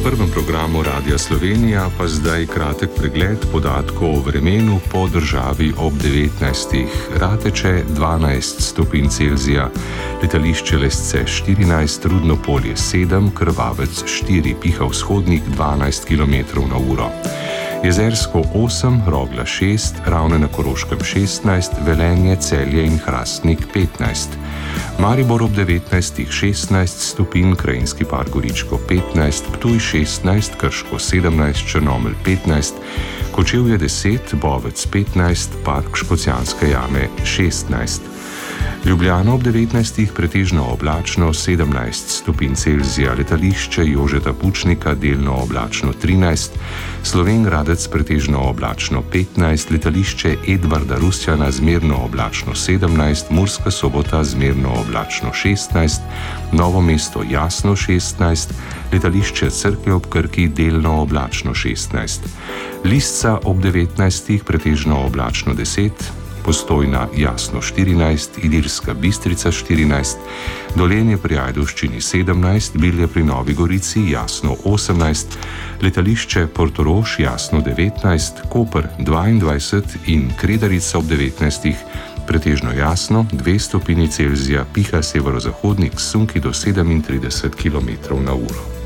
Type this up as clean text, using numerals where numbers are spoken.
prvem programu Radia Slovenija pa zdaj kratek pregled podatkov o vremenu po državi ob 19. Rateče 12 stopinj Celzija, letališče Lesce 14, Rudno Polje 7, Krvavec 4, piha vzhodnik 12 km/h. Jezersko 8, Rogla 6, Ravne na Koroškem 16, Velenje, Celje in Hrastnik 15. Maribor ob 19, 16 stopinj, Krajinski park Goričko 15, Ptuj 16, Krško 17, Črnomelj 15, Kočevje 10, Bovec 15, Park Škocjanske jame 16. Ljubljana ob 19, pretežno oblačno 17 stopinj Celzija, letališče Jožeta Pučnika delno oblačno 13, Slovenj Gradec pretežno oblačno 15, letališče Edvarda Rusjana zmerno oblačno 17, Murska Sobota zmerno oblačno 16, Novo mesto jasno 16, letališče Cerklje ob Krki delno oblačno 16, Lisca ob 19, pretežno oblačno 10, Postojna jasno 14, Ilirska Bistrica 14, Dolenje pri Ajdovščini 17, Bilje pri Novi Gorici jasno 18, letališče Portorož jasno 19, Koper 22 in Kredarica ob 19, pretežno jasno 2 stopinji Celzija, piha severozahodnik, sunki do 37 km/h.